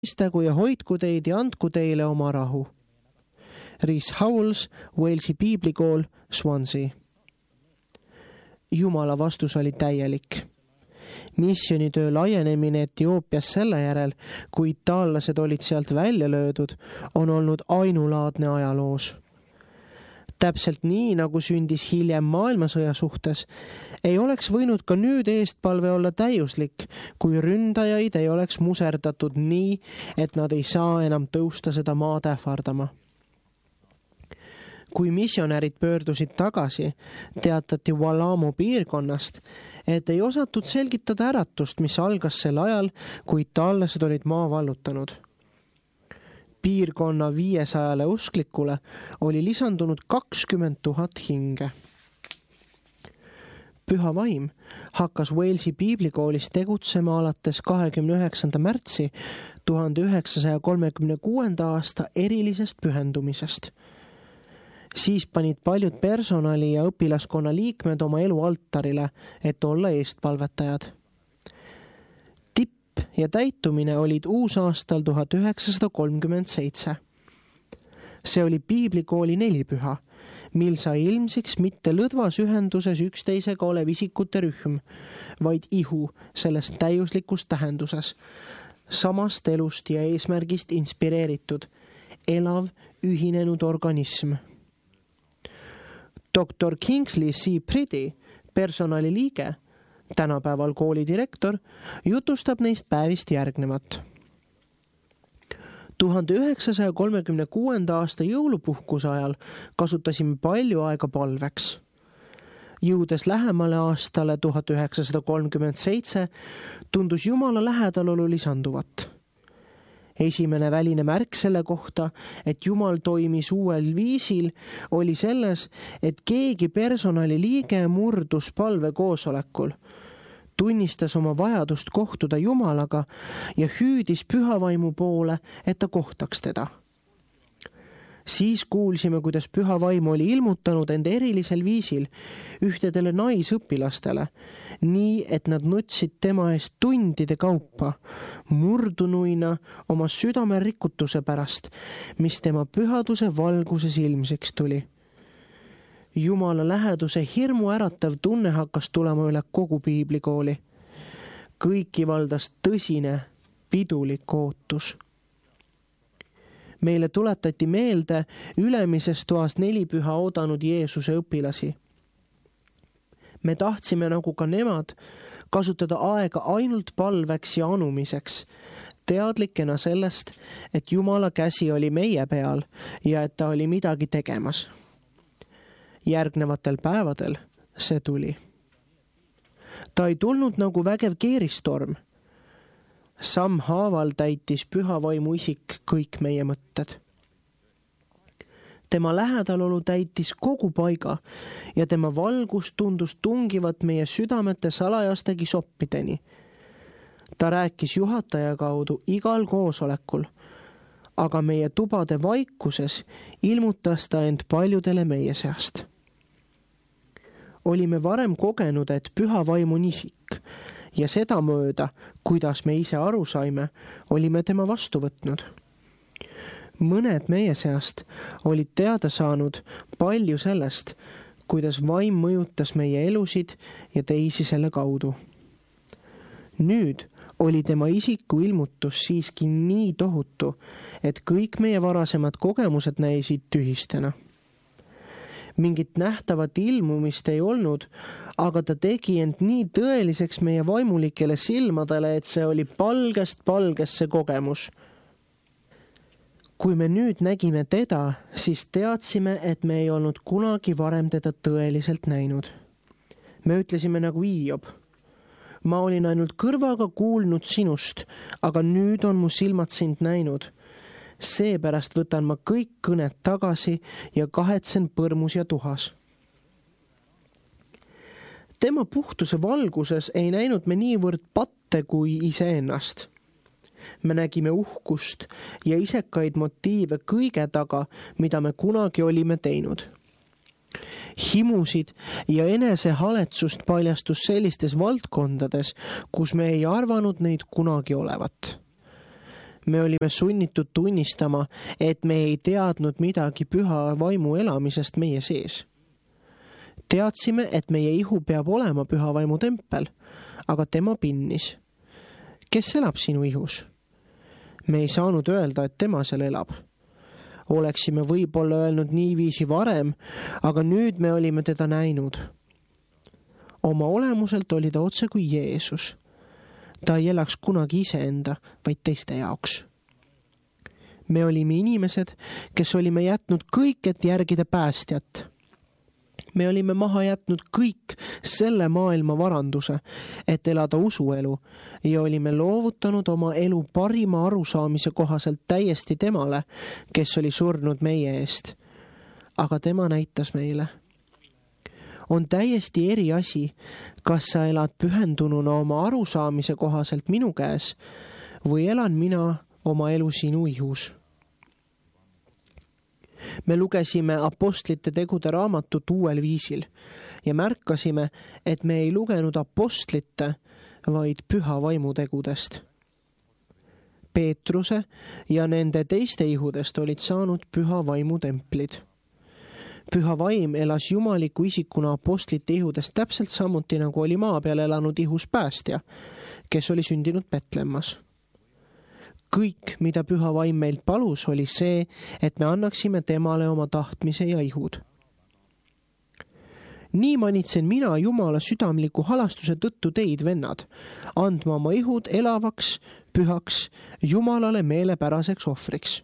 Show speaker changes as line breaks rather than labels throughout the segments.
istagu ja hoidku teid ja andku teile oma rahu. Rhys Howells, Walesi piiblikool, Swansea. Jumala vastus oli täielik. Missionitöö laienemine Etioopias selle järel, kui itaallased olid sealt välja löödud, on olnud ainulaadne ajaloos. Täpselt nii, nagu sündis hiljem maailmasõja suhtes, ei oleks võinud ka nüüd eestpalve olla täiuslik, kui ründajaid ei oleks muserdatud nii, et nad ei saa enam tõusta seda maad ähvardama. Kui missionärid pöördusid tagasi, teatati Walamu piirkonnast, et ei osatud selgitada äratust, mis algas sel ajal, kui itaallased olid maa vallutanud. Piirkonna 500 usklikule oli lisandunud 20 000 hinge. Püha vaim hakkas Walesi piiblikoolis tegutsema alates 29. märtsi 1936. aasta erilisest pühendumisest. Siis panid paljud personali ja õpilaskonna liikmed oma elu altarile, et olla eestpalvetajad. Tipp ja täitumine olid uusaastal 1937. See oli piiblikooli 4 püha, mil sai ilmsiks mitte lõdvas ühenduses üksteisega olev isikute rühm, vaid ihu sellest täiuslikust tähenduses, samast elust ja eesmärgist inspireeritud, elav, ühinenud organism. Dr. Kingsley C. Priddy, personaliliige, tänapäeval kooli direktor, jutustab neist päevist järgnevat. 1936. aasta jõulupuhkuse ajal kasutasime palju aega palveks. Jõudes lähemale aastale 1937, tundus Jumala lähedalolu lisanduvat. Esimene väline märk selle kohta, et Jumal toimis uuel viisil, oli selles, et keegi personaliliige murdus palvekoosolekul, tunnistas oma vajadust kohtuda Jumalaga ja hüüdis pühavaimu poole, et ta kohtaks teda. Siis kuulsime, kuidas pühavaim oli ilmutanud end erilisel viisil ühtedele naisõpilastele, nii et nad nutsid tema eest tundide kaupa, murdunuina oma südame rikutuse pärast, mis tema pühaduse valguses ilmsiks tuli. Jumala läheduse hirmu äratav tunne hakkas tulema üle kogu piiblikooli. Kõiki valdas tõsine, pidulik ootus. Meile tuletati meelde ülemises toas 4 püha oodanud Jeesuse õpilasi. Me tahtsime nagu ka nemad kasutada aega ainult palveks ja anumiseks, teadlikena sellest, et Jumala käsi oli meie peal ja et ta oli midagi tegemas. Järgnevatel päevadel see tuli. Ta ei tulnud nagu vägev keeristorm. Sammhaaval täitis pühavaimu isik kõik meie mõtted. Tema lähedalolu täitis kogu paiga ja tema valgus tundus tungivat meie südamete salajastegi soppideni. Ta rääkis juhataja kaudu igal koosolekul, aga meie tubade vaikuses ilmutas ta end paljudele meie seast. Olime varem kogenud, et pühavaim on isik, ja seda mööda, kuidas me ise aru saime, olime tema vastu võtnud. Mõned meie seast olid teada saanud palju sellest, kuidas vaim mõjutas meie elusid ja teisi selle kaudu. Nüüd oli tema isiku ilmutus siiski nii tohutu, et kõik meie varasemad kogemused näisid tühistena. Mingit nähtavat ilmumist ei olnud, aga ta tegi end nii tõeliseks meie vaimulikele silmadele, et see oli palgest palgesse kogemus. Kui me nüüd nägime teda, siis teadsime, et me ei olnud kunagi varem teda tõeliselt näinud. Me ütlesime nagu Hiob. Ma olin ainult kõrvaga kuulnud sinust, aga nüüd on mu silmad sind näinud. Seepärast võtan ma kõik kõned tagasi ja kahetsen põrmus ja tuhas. Tema puhtuse valguses ei näinud me niivõrd patte kui iseennast. Me nägime uhkust ja isekaid motiive kõige taga, mida me kunagi olime teinud. Himusid ja enesehaletsust paljastus sellistes valdkondades, kus me ei arvanud neid kunagi olevat. me olime sunnitud tunnistama, et me ei teadnud midagi püha vaimu elamisest meie sees. Teadsime, et meie ihu peab olema püha vaimu tempel, aga tema pinnis. Kes elab sinu ihus? Me ei saanud öelda, et tema seal elab. Oleksime võib-olla öelnud niiviisi varem, aga nüüd me olime teda näinud. Oma olemuselt oli ta otse kui Jeesus. Ta ei elaks kunagi iseenda, vaid teiste jaoks. Me olime inimesed, kes olime jätnud kõik, et järgida päästjat. Me olime maha jätnud kõik selle maailma varanduse, et elada usuelu ja olime loovutanud oma elu parima arusaamise kohaselt täiesti temale, kes oli surnud meie eest. Aga tema näitas meile. On täiesti eri asi, kas sa elad pühendununa oma arusaamise kohaselt minu käes või elan mina oma elu sinu ihus. Me lugesime apostlite tegude raamatut uuel viisil ja märkasime, et me ei lugenud apostlite, vaid püha vaimu tegudest. Peetruse ja nende teiste ihudest olid saanud püha vaimu templid. Püha vaim elas jumaliku isikuna apostlite ihudest täpselt samuti, nagu oli maa peal elanud ihus päästja, kes oli sündinud Betlemmas. Kõik, mida püha vaim meilt palus, oli see, et me annaksime temale oma tahtmise ja ihud. Nii manitsen mina Jumala südamliku halastuse tõttu teid, vennad, andma oma ihud elavaks, pühaks, Jumalale meelepäraseks ohvriks.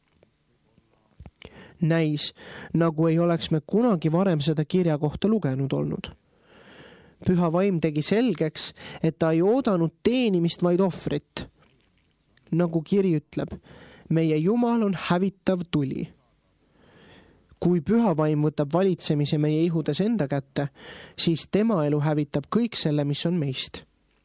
Näis, nagu ei oleks me kunagi varem seda kirja kohta lugenud olnud. Püha vaim tegi selgeks, et ta ei oodanud teenimist, vaid ohvrit. Nagu kiri ütleb, meie Jumal on hävitav tuli. Kui püha vaim võtab valitsemise meie ihudes enda kätte, siis tema elu hävitab kõik selle, mis on meist.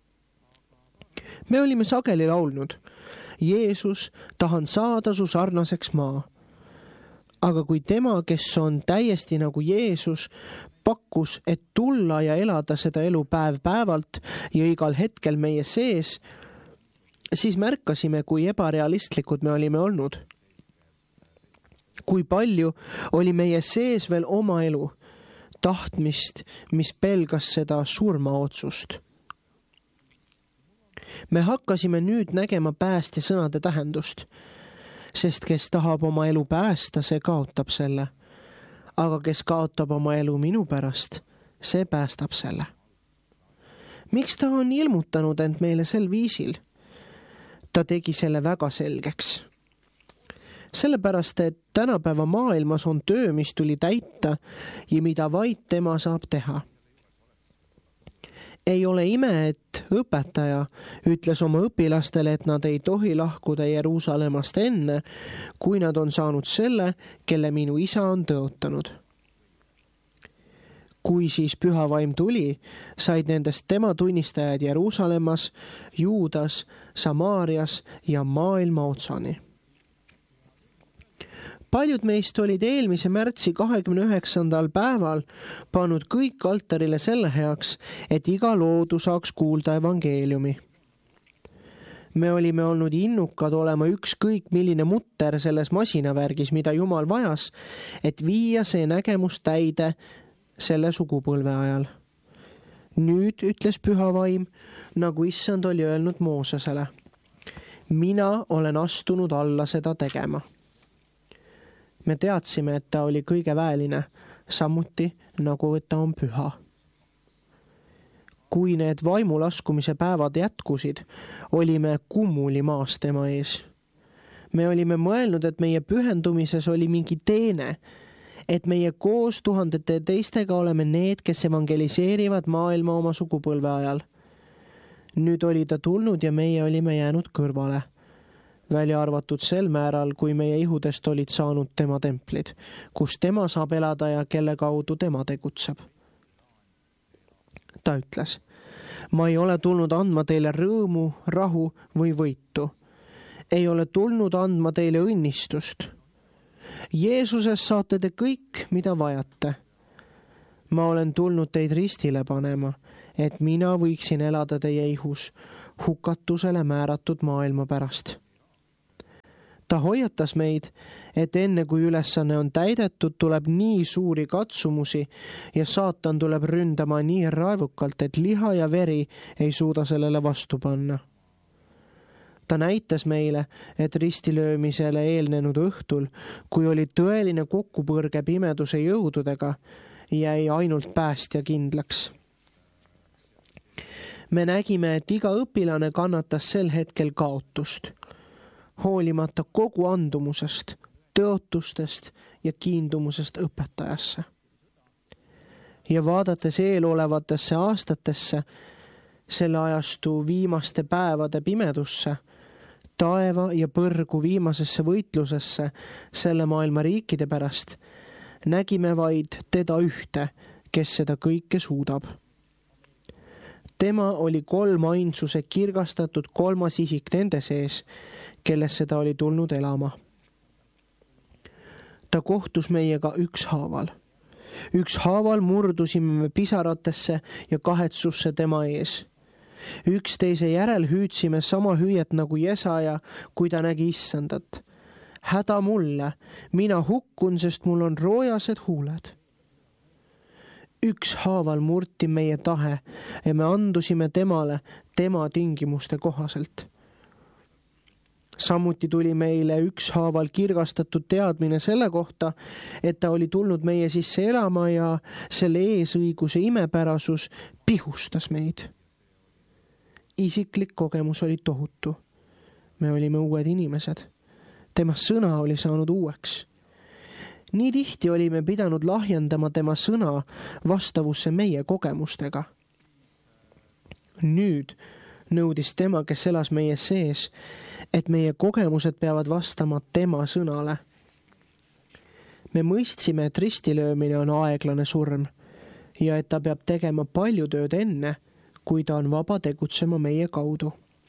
Me olime sageli laulnud, Jeesus, tahan saada su sarnaseks maa. Aga kui tema, kes on täiesti nagu Jeesus, pakkus, et tulla ja elada seda elu päev päevalt ja igal hetkel meie sees, siis märkasime, kui ebarealistlikud me olime olnud. Kui palju oli meie sees veel oma elu, tahtmist, mis pelgas seda surmaotsust. Me hakkasime nüüd nägema päästja sõnade tähendust, sest kes tahab oma elu päästa, see kaotab selle. Aga kes kaotab oma elu minu pärast, see päästab selle. Miks ta on ilmutanud end meile sel viisil? Ta tegi selle väga selgeks. Sellepärast, et tänapäeva maailmas on töö, mis tuli täita ja mida vaid tema saab teha. Ei ole ime, et õpetaja ütles oma õpilastele, et nad ei tohi lahkuda Jeruusalemmast enne, kui nad on saanud selle, kelle minu isa on tõotanud. Kui siis püha vaim tuli, said nendest tema tunnistajad Jeruusalemmas, Juudas, Samaarias ja maailma otsani. Paljud meist olid eelmise märtsi 29. päeval pannud kõik altarile selle heaks, et iga loodu saaks kuulda evangeeliumi. Me olime olnud innukad olema ükskõik milline mutter selles masinavärgis, mida Jumal vajas, et viia see nägemus täide selle sugupõlve ajal. Nüüd ütles püha vaim, nagu issand oli öelnud Moosesele. Mina olen astunud alla seda tegema. Me teadsime, et ta oli kõige väeline, samuti nagu et ta on püha. Kui need vaimulaskumise päevad jätkusid, olime kummuli maas tema ees. Me olime mõelnud, et meie pühendumises oli mingi teene, et meie koos tuhandete teistega oleme need, kes evangeliseerivad maailma oma sugupõlve ajal. Nüüd oli ta tulnud ja meie olime jäänud kõrvale, välja arvatud sel määral, kui meie ihudest olid saanud tema templid, kus tema saab elada ja kelle kaudu tema tegutseb. Ta ütles, ma ei ole tulnud andma teile rõõmu, rahu või võitu. Ei ole tulnud andma teile õnnistust. Jeesuses saate te kõik, mida vajate. Ma olen tulnud teid ristile panema, et mina võiksin elada teie ihus hukatusele määratud maailma pärast. Ta hoiatas meid, et enne kui ülesanne on täidetud, tuleb nii suuri katsumusi ja saatan tuleb ründama nii raevukalt, et liha ja veri ei suuda sellele vastu panna. Ta näitas meile, et ristilöömisele eelnenud õhtul, kui oli tõeline kokkupõrge pimeduse jõududega, jäi ainult päästja kindlaks. Me nägime, et iga õpilane kannatas sel hetkel kaotust, hoolimata kogu andumusest, tõotustest ja kiindumusest õpetajasse. Ja vaadates eelolevatesse aastatesse, selle ajastu viimaste päevade pimedusse, taeva ja põrgu viimasesse võitlusesse selle maailma riikide pärast, nägime vaid teda ühte, kes seda kõike suudab. Tema oli kolmainsuse kirgastatud kolmas isik nende sees, kellesse ta oli tulnud elama. Ta kohtus meiega ükshaaval. Ükshaaval murdusime me pisaratesse ja kahetsusse tema ees. Üksteise järel hüüdsime sama hüüet nagu Jesaja, kui ta nägi issandat. Häda mulle, mina hukkun, sest mul on roojased huuled. Ükshaaval murti meie tahe ja me andusime temale tema tingimuste kohaselt. Samuti tuli meile ükshaaval kirgastatud teadmine selle kohta, et ta oli tulnud meie sisse elama ja selle eesõiguse imepärasus pihustas meid. Isiklik kogemus oli tohutu. Me olime uued inimesed. Tema sõna oli saanud uueks. Nii tihti olime pidanud lahjendama tema sõna vastavusse meie kogemustega. Nüüd nõudis tema, kes elas meie sees, et meie kogemused peavad vastama tema sõnale. Me mõistsime, et ristilöömine on aeglane surm ja et ta peab tegema palju tööd enne, kui ta on vaba tegutsema meie kaudu.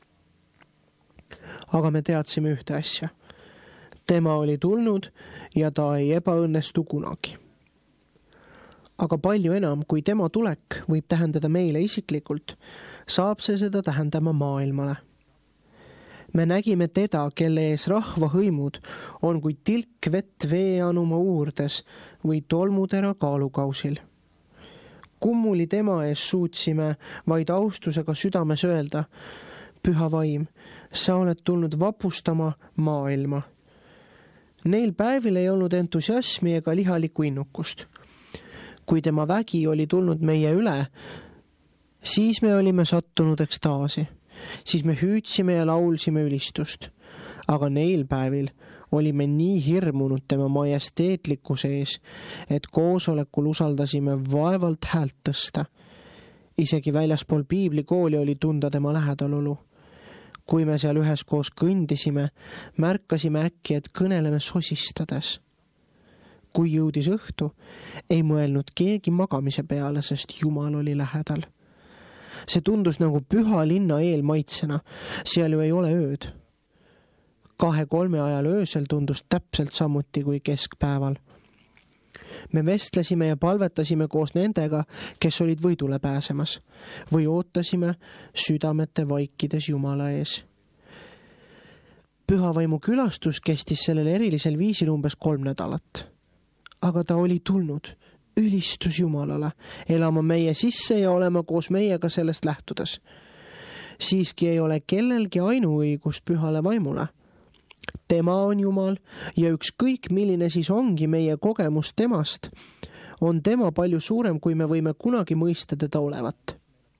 Aga me teadsime ühte asja. Tema oli tulnud ja ta ei ebaõnnestu kunagi. Aga palju enam, kui tema tulek võib tähendada meile isiklikult, saab see seda tähendama maailmale. Me nägime teda, kelle ees rahva hõimud on kui tilk vett veeanuma uurdes või tolmutera kaalukausil. Kummuli tema ees suutsime vaid austusega südames öelda, Püha vaim, sa oled tulnud vapustama maailma. Neil päevil ei olnud entusiasmi ega lihalikku innukust. Kui tema vägi oli tulnud meie üle, siis me olime sattunud ekstaasi. Siis me hüüdsime ja laulsime ülistust. Aga neil päevil olime nii hirmunud tema majesteetlikkuse ees, et koosolekul usaldasime vaevalt häält tõsta. Isegi väljaspool piiblikooli oli tunda tema lähedalolu. Kui me seal üheskoos kõndisime, märkasime äkki, et kõneleme sosistades. Kui jõudis õhtu, ei mõelnud keegi magamise peale, sest Jumal oli lähedal. See tundus nagu püha linna eelmaitsena, seal ju ei ole ööd. 2-3 ajal öösel tundus täpselt samuti kui keskpäeval. Me vestlesime ja palvetasime koos nendega, kes olid võidule pääsemas, või ootasime südamete vaikides Jumala ees. Pühavaimu külastus kestis sellel erilisel viisil umbes 3 nädalat. Aga ta oli tulnud, ülistus Jumalale, elama meie sisse ja olema koos meiega sellest lähtudes. Siiski ei ole kellelgi ainuõigust pühale vaimule. Tema on Jumal ja ükskõik milline siis ongi meie kogemus temast, on tema palju suurem, kui me võime kunagi mõista teda olevat.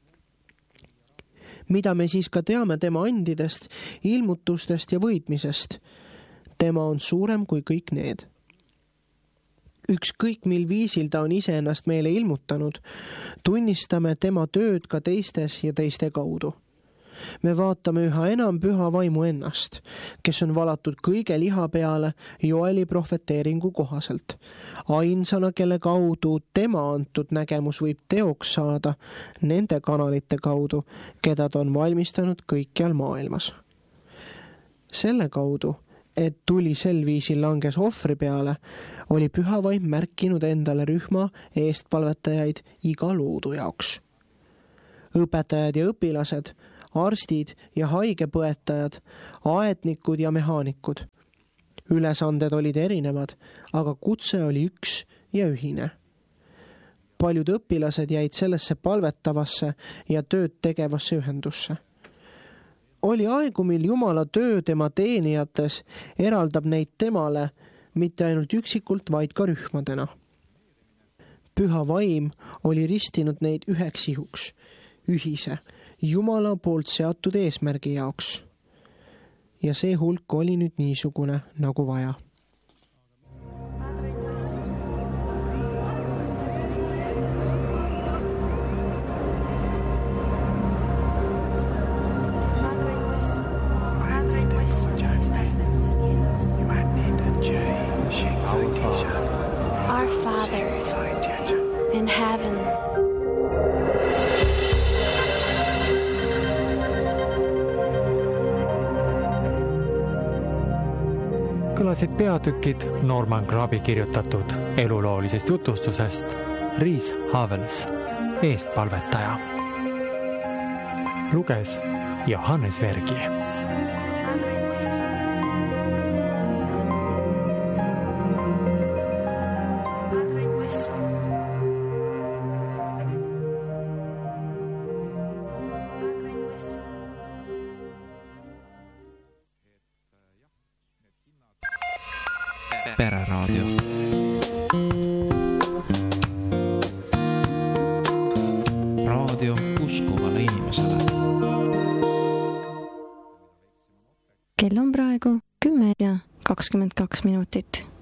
Mida me siis ka teame tema andidest, ilmutustest ja võitmisest? Tema on suurem kui kõik need. Ükskõik mil viisil ta on iseennast meile ilmutanud, tunnistame tema tööd ka teistes ja teiste kaudu. Me vaatame üha enam püha vaimu ennast, kes on valatud kõige liha peale Joeli prohveteeringu kohaselt. Ainsana, kelle kaudu tema antud nägemus võib teoks saada nende kanalite kaudu, keda ta on valmistanud kõikjal maailmas. Selle kaudu, et tuli sel viisil langes ohvri peale, oli püha vaim märkinud endale rühma eestpalvetajaid iga loodu jaoks. Õpetajad ja õpilased, arstid ja haigepõetajad, aednikud ja mehaanikud, Ülesanded olid erinevad, aga kutse oli üks ja ühine. Paljud õpilased jäid sellesse palvetavasse ja tööd tegevasse ühendusse. Oli aegu, mil Jumala töö tema teenijates eraldab neid temale mitte ainult üksikult, vaid ka rühmadena. Püha vaim oli ristinud neid üheks ihuks, ühise, Jumala poolt seatud eesmärgi jaoks. Ja see hulk oli nüüd niisugune nagu vaja.
Our Father in heaven.
Kõlasid peatükid Norman Grabi kirjutatud eluloolisest jutustusest Rhys Havels, eestpalvetaja. Luges Johannes Vergi.
Pereraadio. Raadio uskuvale inimesele.
Kell on praegu 10:22.